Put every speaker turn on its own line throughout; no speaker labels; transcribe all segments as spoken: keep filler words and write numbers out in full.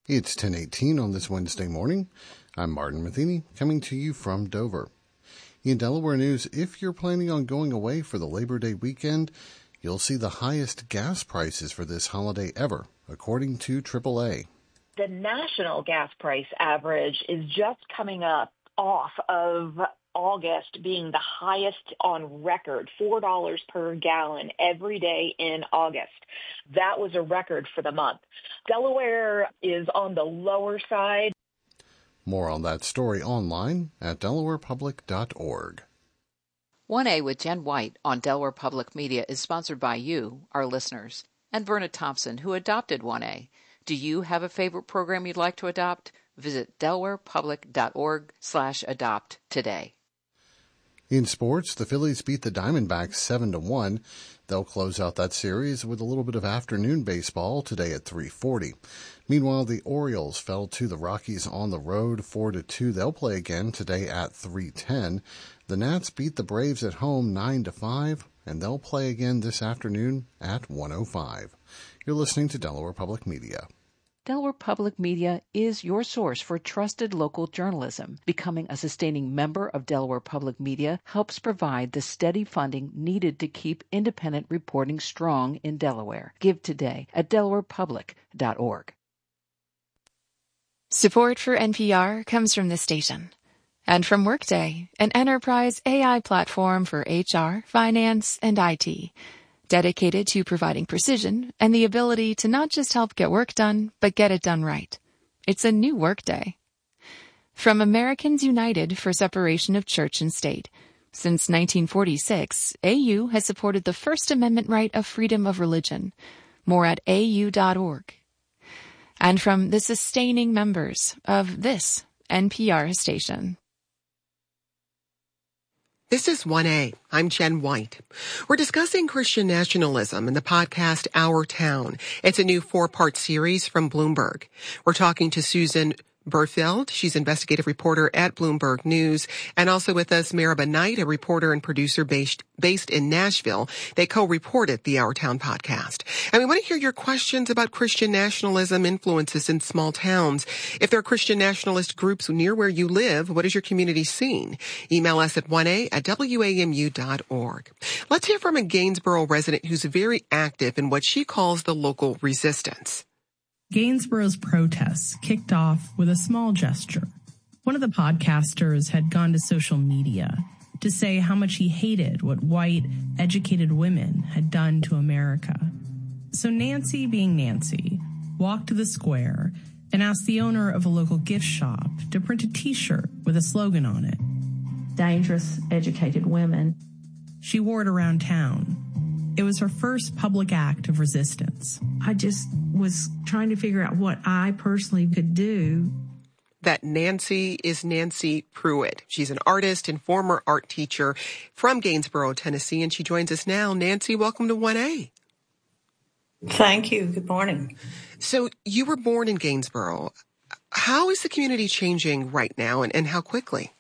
It's ten eighteen on this Wednesday morning. I'm Martin Matheny, coming to you from Dover. In Delaware news, if you're planning on going away for the Labor Day weekend, you'll see the highest gas prices for this holiday ever, according to triple A.
The national gas price average is just coming up off of August being the highest on record, four dollars per gallon every day in August. That was a record for the month. Delaware is on the lower side.
More on that story online at delaware public dot org.
one A with Jen White on Delaware Public Media is sponsored by you, our listeners, and Verna Thompson, who adopted one A. Do you have a favorite program you'd like to adopt? Visit delaware public dot org slash adopt today.
In sports, the Phillies beat the Diamondbacks seven to one. They'll close out that series with a little bit of afternoon baseball today at three forty. Meanwhile, the Orioles fell to the Rockies on the road four to two. They'll play again today at three ten. The Nats beat the Braves at home nine to five, and they'll play again this afternoon at one oh five. You're listening to Delaware Public Media.
Delaware Public Media is your source for trusted local journalism. Becoming a sustaining member of Delaware Public Media helps provide the steady funding needed to keep independent reporting strong in Delaware. Give today at delaware public dot org.
Support for N P R comes from this station and from Workday, an enterprise A I platform for H R, finance, and I T. Dedicated to providing precision and the ability to not just help get work done, but get it done right. It's a new Workday. From Americans United for Separation of Church and State. Since nineteen forty-six, A U has supported the First Amendment right of freedom of religion. More at A U dot org. And from the sustaining members of this N P R station.
This is one A. I'm Jen White. We're discussing Christian nationalism in the podcast Our Town. It's a new four-part series from Bloomberg. We're talking to Susan Berfeld. She's investigative reporter at Bloomberg News. And also with us, Maribel Knight, a reporter and producer based, based in Nashville. They co-reported the Our Town podcast. And we want to hear your questions about Christian nationalism influences in small towns. If there are Christian nationalist groups near where you live, what is your community scene? Email us at one A at W A M U dot org. Let's hear from a Gainsboro resident who's very active in what she calls the local resistance.
Gainsboro's protests kicked off with a small gesture. One of the podcasters had gone to social media to say how much he hated what white, educated women had done to America. So Nancy, being Nancy, walked to the square and asked the owner of a local gift shop to print a T-shirt with a slogan on it. Dangerous, educated women. She wore it around town. It was her first public act of resistance.
I just was trying to figure out what I personally could do.
That Nancy is Nancy Pruitt. She's an artist and former art teacher from Gainsboro, Tennessee, and she joins us now. Nancy, welcome to one A.
Thank you. Good morning.
So you were born in Gainsboro. How is the community changing right now, and, and how quickly?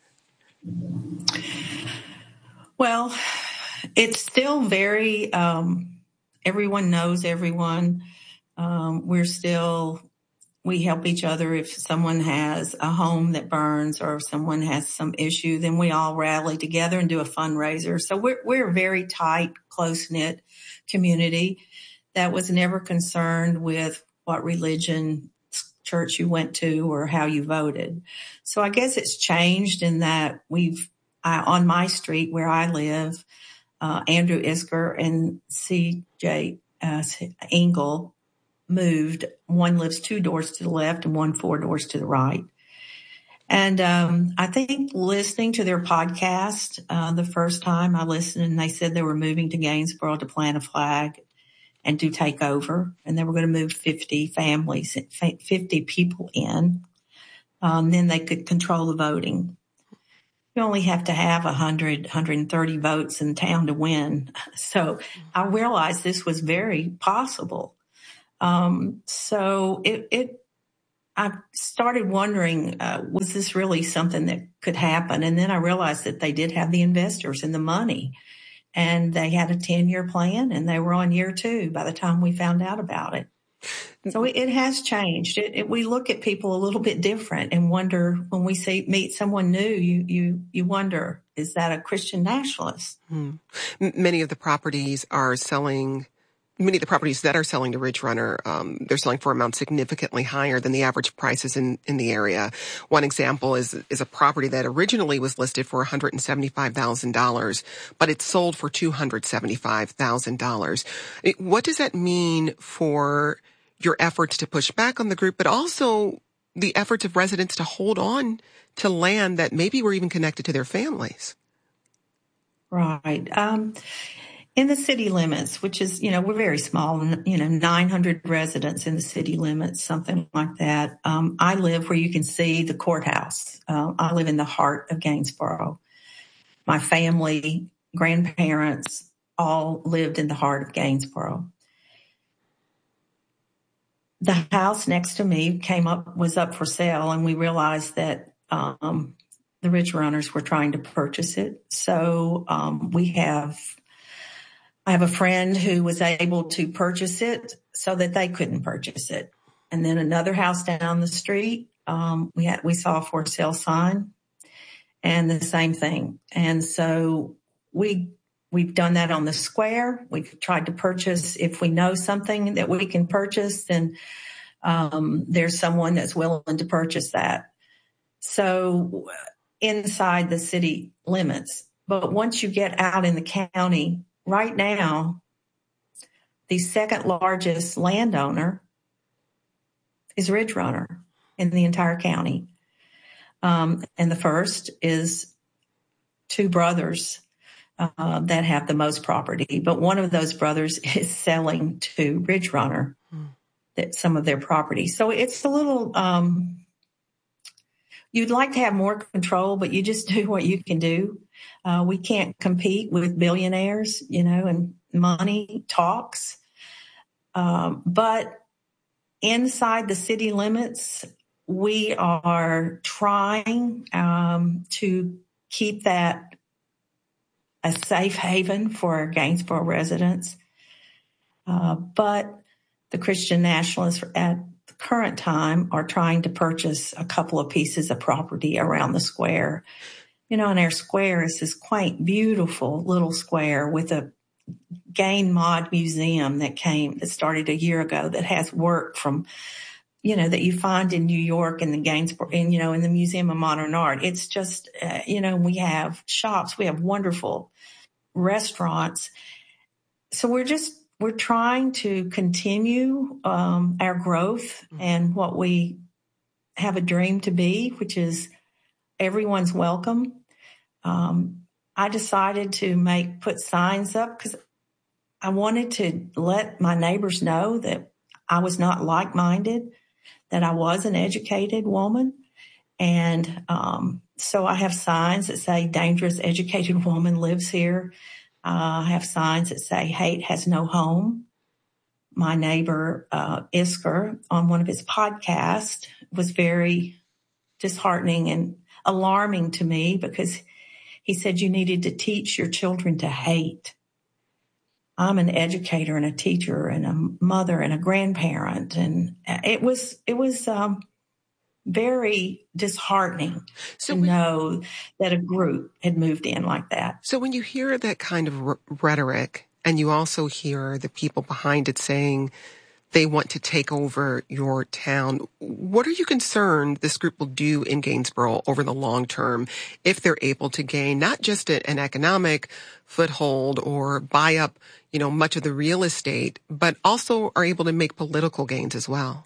Well, it's still very, um, everyone knows everyone. Um, we're still, we help each other. If someone has a home that burns or if someone has some issue, then we all rally together and do a fundraiser. So we're, we're a very tight, close-knit community that was never concerned with what religion, church you went to or how you voted. So I guess it's changed in that we've, I, on my street where I live, Uh, Andrew Isker and C J Uh, Engel moved. One lives two doors to the left and one four doors to the right. And um, I think listening to their podcast, uh, the first time I listened, and they said they were moving to Gainsboro to plant a flag and to take over. And they were going to move fifty families, fifty people in. Um, then they could control the voting. You only have to have one hundred, one hundred thirty votes in town to win. So I realized this was very possible. Um, so it, it, I started wondering, uh, was this really something that could happen? And then I realized that they did have the investors and the money, and they had a ten-year plan, and they were on year two by the time we found out about it. So it, it has changed. It, it, we look at people a little bit different and wonder when we see meet someone new, you you you wonder, is that a Christian nationalist?
Hmm. M- many of the properties are selling. Many of the properties that are selling to Ridge Runner, um, they're selling for amounts significantly higher than the average prices in, in the area. One example is is a property that originally was listed for one hundred seventy-five thousand dollars, but it's sold for two hundred seventy-five thousand dollars. What does that mean for your efforts to push back on the group, but also the efforts of residents to hold on to land that maybe were even connected to their families?
Right. Um, in the city limits, which is, you know, we're very small, you know, nine hundred residents in the city limits, something like that. Um, I live where you can see the courthouse. Uh, I live in the heart of Gainsboro. My family, grandparents, all lived in the heart of Gainsboro. The house next to me came up, was up for sale, and we realized that um, the Ridge Runners were trying to purchase it. So um, we have, I have a friend who was able to purchase it so that they couldn't purchase it. And then another house down the street, um, we had, we saw a for sale sign and the same thing. And so we, we've done that on the square. We've tried to purchase. If we know something that we can purchase, then um, there's someone that's willing to purchase that. So inside the city limits. But once you get out in the county, right now, the second largest landowner is Ridge Runner in the entire county. Um, and the first is two brothers uh, that have the most property. But one of those brothers is selling to Ridge Runner mm. that some of their property. So it's a little, um, you'd like to have more control, but you just do what you can do. Uh, we can't compete with billionaires, you know, and money talks. Um, but inside the city limits, we are trying um, to keep that a safe haven for our Gainsboro residents. Uh, but the Christian nationalists at the current time are trying to purchase a couple of pieces of property around the square. You know, and our square is this quaint, beautiful little square with a Gain Mod Museum that came, that started a year ago, that has work from, you know, that you find in New York in the Gainsboro, and, you know, in the Museum of Modern Art. It's just, uh, you know, we have shops, we have wonderful restaurants. So we're just, we're trying to continue um, our growth and what we have a dream to be, which is everyone's welcome. Um, I decided to make, put signs up because I wanted to let my neighbors know that I was not like-minded, that I was an educated woman. And um, so I have signs that say, dangerous educated woman lives here. Uh, I have signs that say, hate has no home. My neighbor, uh, Isker, on one of his podcasts was very disheartening and alarming to me because he said you needed to teach your children to hate. I'm an educator and a teacher and a mother and a grandparent. And it was, it was, um, very disheartening so to when, know that a group had moved in like that.
So when you hear that kind of r- rhetoric and you also hear the people behind it saying they want to take over your town, what are you concerned this group will do in Gainsboro over the long term if they're able to gain not just a, an economic foothold or buy up, you know, much of the real estate, but also are able to make political gains as well?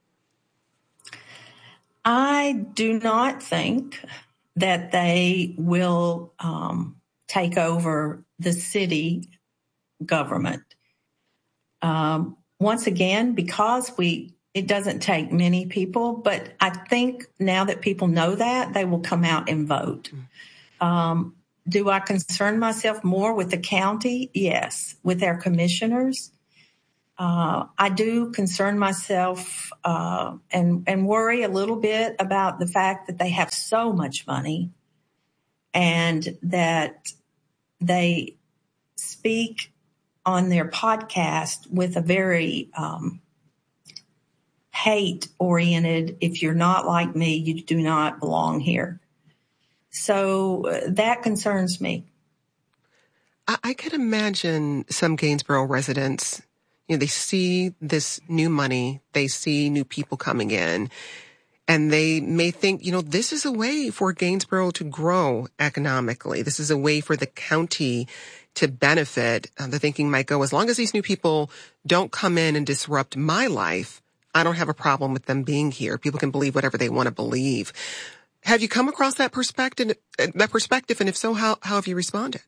I do not think that they will um, take over the city government. Um, once again, because we, it doesn't take many people, but I think now that people know that, they will come out and vote. Um, do I concern myself more with the county? Yes. With our commissioners? Uh, I do concern myself uh, and, and worry a little bit about the fact that they have so much money and that they speak on their podcast with a very um, hate oriented. If you're not like me, you do not belong here. So uh, that concerns me.
I, I could imagine some Gainsboro residents, you know, they see this new money, they see new people coming in, and they may think, you know, this is a way for Gainsboro to grow economically. This is a way for the county to benefit. Uh, the thinking might go, as long as these new people don't come in and disrupt my life, I don't have a problem with them being here. People can believe whatever they want to believe. Have you come across that perspective? That perspective, and if so, how how have you responded?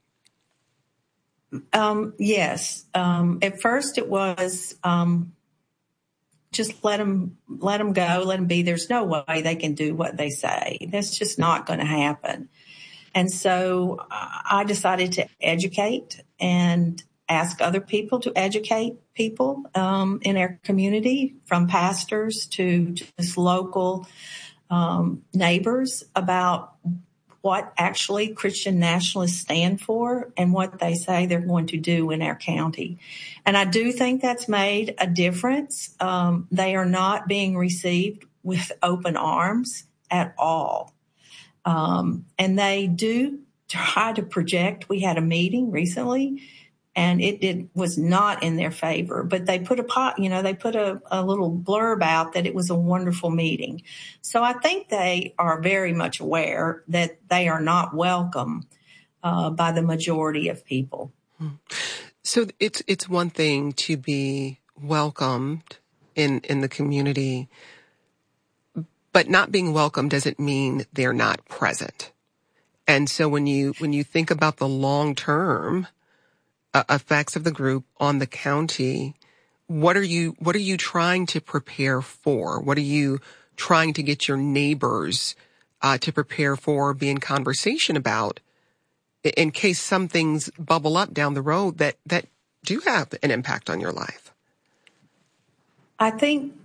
Um, yes. Um, at first, it was um, just let them let them go, let them be. There's no way they can do what they say. That's just not going to happen. And so uh, I decided to educate and ask other people to educate people um, in our community, from pastors to just local um, neighbors, about what actually Christian nationalists stand for and what they say they're going to do in our county. And I do think that's made a difference. Um, they are not being received with open arms at all. Um, and they do try to project. We had a meeting recently, and it did was not in their favor. But they put a pot, you know, they put a, a little blurb out that it was a wonderful meeting. So I think they are very much aware that they are not welcome uh, by the majority of people.
So it's it's one thing to be welcomed in in the community, but not being welcome doesn't mean they're not present. And so when you when you think about the long-term uh, effects of the group on the county, what are you what are you trying to prepare for? What are you trying to get your neighbors uh, to prepare for, be in conversation about, in case some things bubble up down the road that that do have an impact on your life?
I think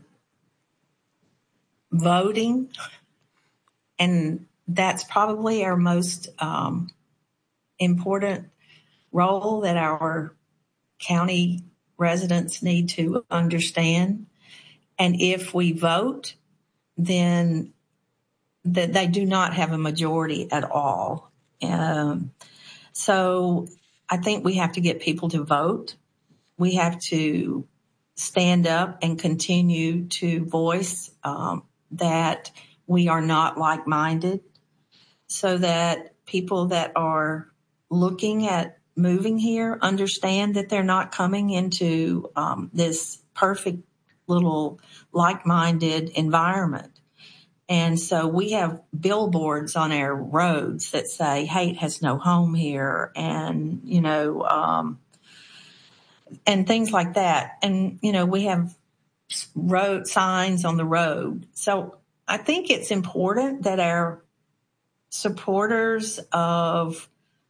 voting, and that's probably our most um, important role that our county residents need to understand. And if we vote, then that they do not have a majority at all. Um, so I think we have to get people to vote. We have to stand up and continue to voice um, that we are not like-minded, so that people that are looking at moving here understand that they're not coming into um, this perfect little like-minded environment. And so we have billboards on our roads that say hate has no home here, and, you know, um, and things like that. And, you know, we have road signs on the road. So I think it's important that our supporters of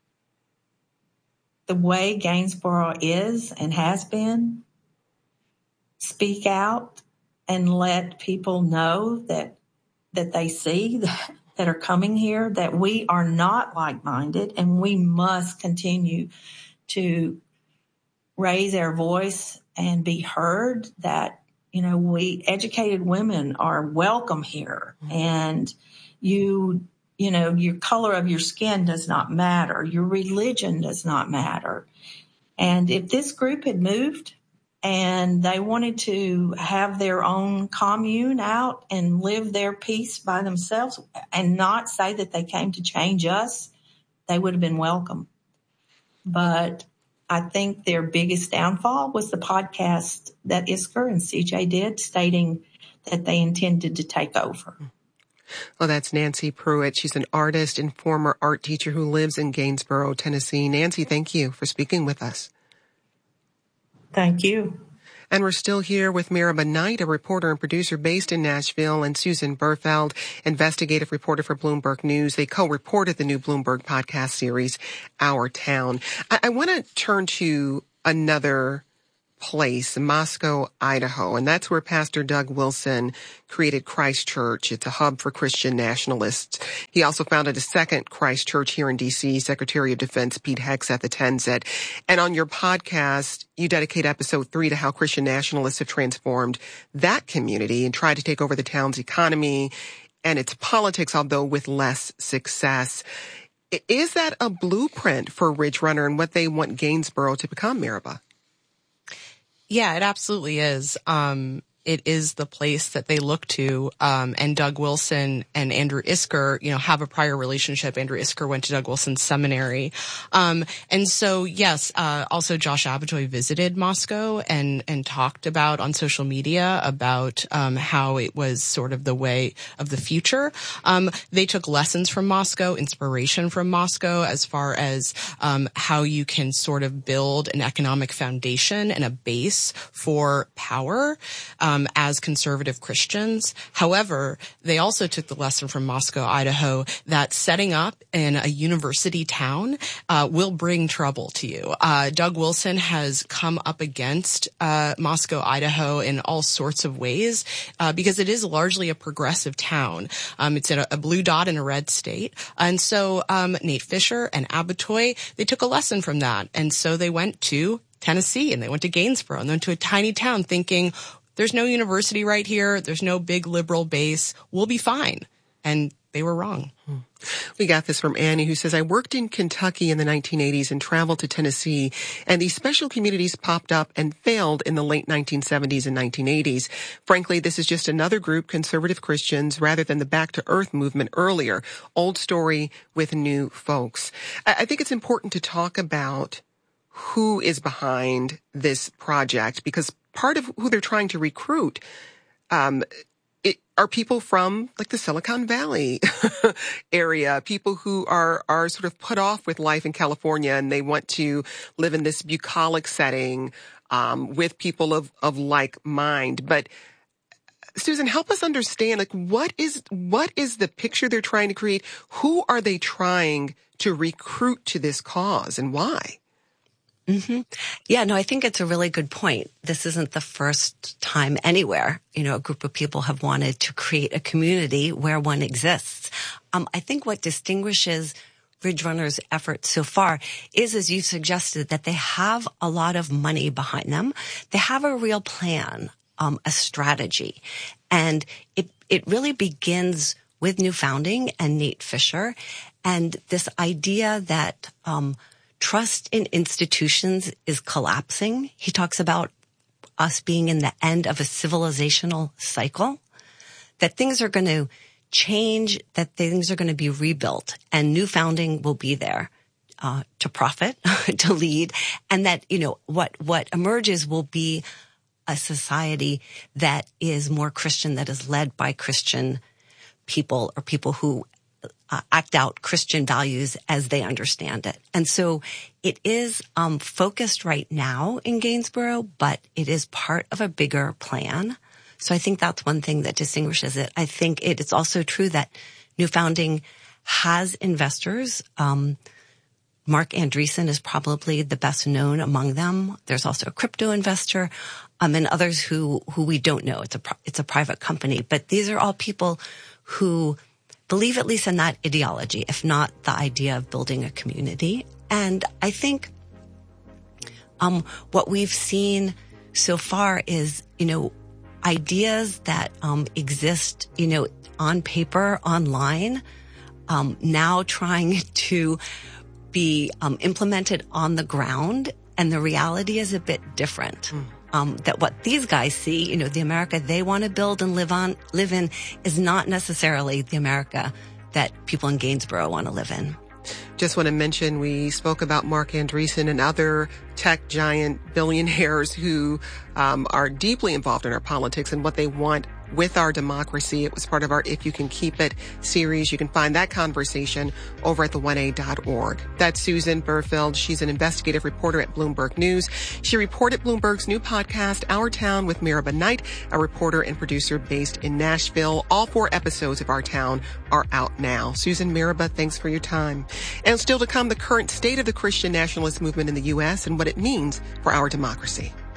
the way Gainsboro is and has been speak out and let people know that that they see that, that are coming here, that we are not like-minded, and we must continue to raise our voice and be heard, that, you know, we educated women are welcome here, and you, you know, your color of your skin does not matter. Your religion does not matter. And if this group had moved and they wanted to have their own commune out and live their peace by themselves and not say that they came to change us, they would have been welcome. But I think their biggest downfall was the podcast that Isker and C J did, stating that they intended to take over.
Well, that's Nancy Pruitt. She's an artist and former art teacher who lives in Gainsboro, Tennessee. Nancy, thank you for speaking with us.
Thank you.
And we're still here with Miriam Knight, a reporter and producer based in Nashville, and Susan Berfeld, investigative reporter for Bloomberg News. They co-reported the new Bloomberg podcast series, Our Town. I, I want to turn to another place, Moscow, Idaho, and that's where Pastor Doug Wilson created Christ Church. It's a hub for Christian nationalists. He also founded a second Christ Church here in D C. Secretary of Defense Pete Hegseth attends it. And on your podcast, you dedicate episode three to how Christian nationalists have transformed that community and tried to take over the town's economy and its politics, although with less success. Is that a blueprint for Ridge Runner and what they want Gainsboro to become, Miraba?
Yeah, it absolutely is. Um, it is the place that they look to. Um, and Doug Wilson and Andrew Isker, you know, have a prior relationship. Andrew Isker went to Doug Wilson's seminary. Um, and so, yes, uh, also Josh Abitoy visited Moscow and, and talked about on social media about, um, how it was sort of the way of the future. Um, they took lessons from Moscow, inspiration from Moscow as far as, um, how you can sort of build an economic foundation and a base for power. Um, as conservative Christians. However, they also took the lesson from Moscow, Idaho, that setting up in a university town uh, will bring trouble to you. Uh, Doug Wilson has come up against uh, Moscow, Idaho in all sorts of ways uh, because it is largely a progressive town. Um, it's in a, a blue dot in a red state. And so um, Nate Fisher and Abitoy, they took a lesson from that. And so they went to Tennessee and they went to Gainsboro and they went to a tiny town thinking, there's no university right here. There's no big liberal base. We'll be fine. And they were wrong.
We got this from Annie, who says, I worked in Kentucky in the nineteen eighties and traveled to Tennessee, and these special communities popped up and failed in the late nineteen seventies and nineteen eighties. Frankly, this is just another group, conservative Christians, rather than the Back to Earth movement earlier. Old story with new folks. I think it's important to talk about who is behind this project, because part of who they're trying to recruit um, it, are people from like the Silicon Valley area, people who are are sort of put off with life in California and they want to live in this bucolic setting um, with people of, of like mind. But Susan, help us understand, like, what is what is the picture they're trying to create? Who are they trying to recruit to this cause and why?
Mm-hmm. Yeah, no, I think it's a really good point. This isn't the first time anywhere, you know, a group of people have wanted to create a community where one exists. Um, I think what distinguishes Ridge Runner's efforts so far is, as you suggested, that they have a lot of money behind them. They have a real plan, um, a strategy. And it, it really begins with New Founding and Nate Fisher and this idea that, um, trust in institutions is collapsing. He talks about us being in the end of a civilizational cycle, that things are going to change, that things are going to be rebuilt, and New Founding will be there uh, to profit, to lead, and that, you know, what what emerges will be a society that is more Christian, that is led by Christian people or people who Uh, act out Christian values as they understand it. And so it is um, focused right now in Gainsboro, but it is part of a bigger plan. So I think that's one thing that distinguishes it. I think it is also true that New Founding has investors. Um, Mark Andreessen is probably the best known among them. There's also a crypto investor, um, and others who, who we don't know. It's a, it's a private company, but these are all people who believe at least in that ideology, if not the idea of building a community. And I think um what we've seen so far is, you know, ideas that um exist, you know, on paper, online, um now trying to be um implemented on the ground. And the reality is a bit different. Mm. Um, that what these guys see, you know, the America they want to build and live on, live in is not necessarily the America that people in Gainsboro want to live in.
Just want to mention we spoke about Mark Andreessen and other tech giant billionaires who um, are deeply involved in our politics and what they want with our democracy. It was part of our If You Can Keep It series. You can find that conversation over at the one a dot org. That's Susan Burfield. She's an investigative reporter at Bloomberg News. She reported Bloomberg's new podcast, Our Town, with Miraba Knight, a reporter and producer based in Nashville. All four episodes of Our Town are out now. Susan, Miraba, thanks for your time. And still to come, the current state of the Christian nationalist movement in the U S and what it means for our democracy.